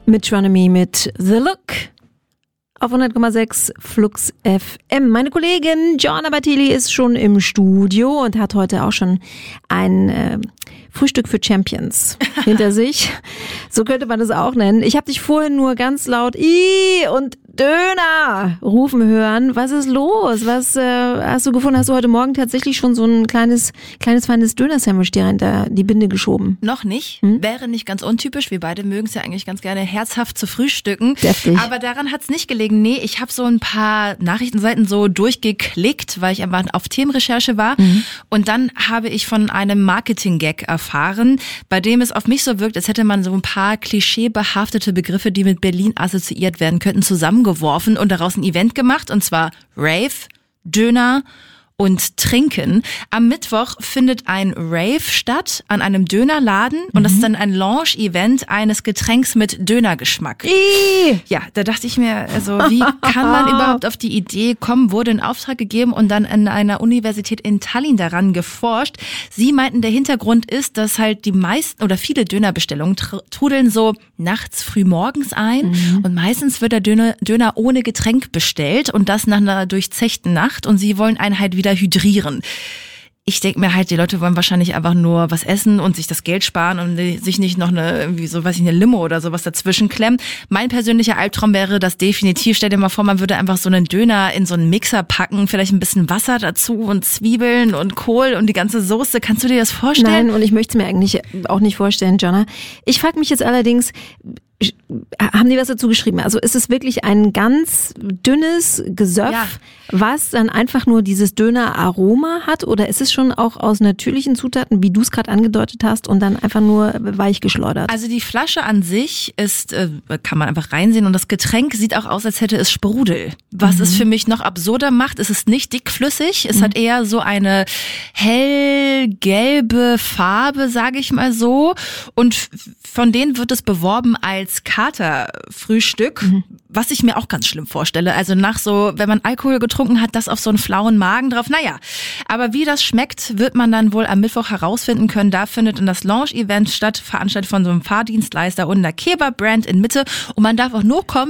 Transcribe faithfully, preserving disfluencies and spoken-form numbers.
Mit Tronomy mit The Look auf hundert Komma sechs Flux F M. Meine Kollegin Gianna Battili ist schon im Studio und hat heute auch schon ein äh, Frühstück für Champions hinter sich. So könnte man das auch nennen. Ich habe dich vorhin nur ganz laut I und Döner rufen hören. Was ist los? Was äh, hast du gefunden? Hast du heute Morgen tatsächlich schon so ein kleines, kleines feines Döner-Sandwich dir hinter die Binde geschoben? Noch nicht. Hm? Wäre nicht ganz untypisch. Wir beide mögen es ja eigentlich ganz gerne herzhaft zu frühstücken. Deftig. Aber daran hat es nicht gelegen. Nee, ich habe so ein paar Nachrichtenseiten so durchgeklickt, weil ich einfach auf Themenrecherche war. Mhm. Und dann habe ich von einem Marketing-Gag erfahren, bei dem es auf mich so wirkt, als hätte man so ein paar klischeebehaftete Begriffe, die mit Berlin assoziiert werden könnten, zusammengeworfen und daraus ein Event gemacht, und zwar Rave, Döner und Trinken. Am Mittwoch findet ein Rave statt an einem Dönerladen, und mhm. das ist dann ein Launch-Event eines Getränks mit Dönergeschmack. Ii. Ja, da dachte ich mir, also wie kann man überhaupt auf die Idee kommen, wurde in Auftrag gegeben und dann an einer Universität in Tallinn daran geforscht. Sie meinten, der Hintergrund ist, dass halt die meisten oder viele Dönerbestellungen trudeln so nachts früh morgens ein, mhm. und meistens wird der Döner, Döner ohne Getränk bestellt, und das nach einer durchzechten Nacht, und sie wollen einen halt wieder hydrieren. Ich denke mir halt, die Leute wollen wahrscheinlich einfach nur was essen und sich das Geld sparen und sich nicht noch eine, irgendwie so, weiß ich, eine Limo oder sowas dazwischen klemmen. Mein persönlicher Albtraum wäre das definitiv. Stell dir mal vor, man würde einfach so einen Döner in so einen Mixer packen, vielleicht ein bisschen Wasser dazu und Zwiebeln und Kohl und die ganze Soße. Kannst du dir das vorstellen? Nein, und ich möchte es mir eigentlich auch nicht vorstellen, Jonna. Ich frage mich jetzt allerdings, haben die was dazu geschrieben? Also ist es wirklich ein ganz dünnes Gesöff, ja. was dann einfach nur dieses Döner-Aroma hat? Oder ist es schon auch aus natürlichen Zutaten, wie du es gerade angedeutet hast, und dann einfach nur weich geschleudert? Also die Flasche an sich ist, äh, kann man einfach reinsehen, und das Getränk sieht auch aus, als hätte es Sprudel. Was mhm. es für mich noch absurder macht, es ist nicht dickflüssig, es mhm. hat eher so eine hellgelbe Farbe, sage ich mal so. Und von denen wird es beworben als Katerfrühstück, mhm. was ich mir auch ganz schlimm vorstelle. Also nach so, wenn man Alkohol getrunken hat, das auf so einen flauen Magen drauf. Naja, aber wie das schmeckt, wird man dann wohl am Mittwoch herausfinden können. Da findet dann das Launch-Event statt, veranstaltet von so einem Fahrdienstleister und einer Kebab-Brand in Mitte. Und man darf auch nur kommen,